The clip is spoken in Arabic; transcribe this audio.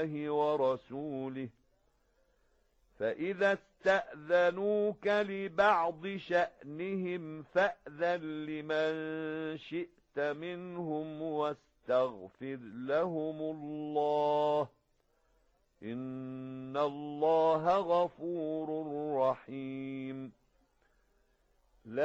الله ورسوله فإذا استأذنوك لبعض شأنهم فأذن لمن شئت منهم واستغفر لهم الله إن الله غفور رحيم